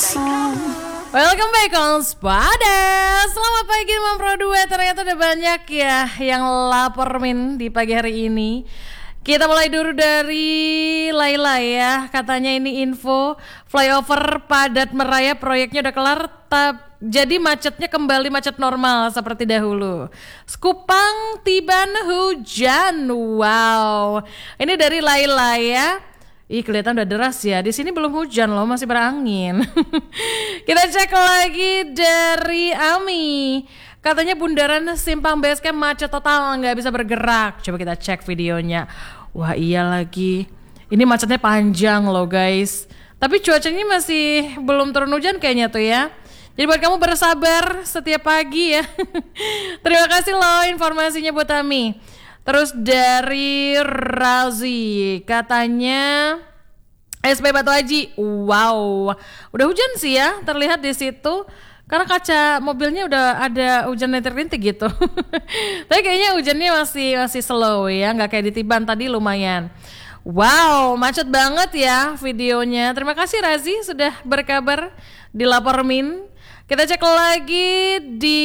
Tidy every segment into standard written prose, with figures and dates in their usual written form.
Welcome back on Spada. Selamat pagi Mam Pro 2. Ternyata ada banyak ya yang lapar min di pagi hari ini. Kita mulai dulu dari Laila ya. Katanya ini info flyover padat meraya proyeknya udah kelar, jadi macetnya kembali macet normal seperti dahulu. Sekupang tiban hujan. Wow. Ini dari Laila ya. Ih, kelihatan udah deras ya. Di sini belum hujan loh, masih berangin. Kita cek lagi dari Ami. Katanya bundaran Simpang Basecamp macet total, nggak bisa bergerak. Coba kita cek videonya. Wah iya lagi. Ini macetnya panjang loh guys. Tapi cuacanya masih belum turun hujan kayaknya tuh ya. Jadi buat kamu bersabar setiap pagi ya. Terima kasih loh informasinya buat Ami. Terus dari Razi, katanya SP Batu Haji, wow, udah hujan sih ya, terlihat di situ. Karena kaca mobilnya udah ada hujan rintik-rintik gitu. Tapi kayaknya hujannya masih slow ya, nggak kayak di Tiban tadi lumayan. Wow, macet banget ya videonya. Terima kasih Razi sudah berkabar di Lapor Min. Kita cek lagi di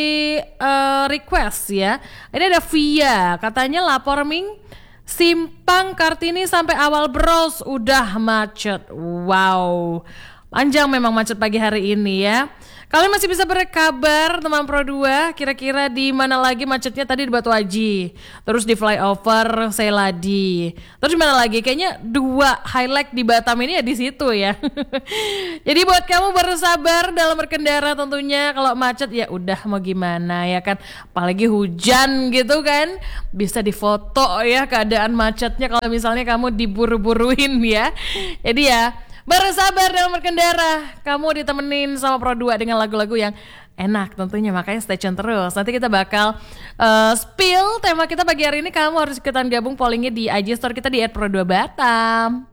request ya. Ini ada Via, katanya lapor Ming Simpang Kartini sampai awal Bros udah macet. Wow, panjang memang macet pagi hari ini ya. Kalian masih bisa berkabar teman Pro 2, kira-kira di mana lagi macetnya? Tadi di Batu Haji, terus di flyover Seladi, terus di mana lagi? Kayaknya dua highlight di Batam ini ya di situ ya. Jadi buat kamu bersabar dalam berkendara tentunya, kalau macet ya udah mau gimana ya kan, apalagi hujan gitu kan, bisa difoto ya keadaan macetnya kalau misalnya kamu diburu-buruin ya. Jadi ya bersabar dalam berkendara. Kamu ditemenin sama Pro 2 dengan lagu-lagu yang enak tentunya, makanya stay tune terus. Nanti kita bakal spill tema kita pagi hari ini. Kamu harus ikutan gabung pollingnya di IG Store kita di @pro2batam.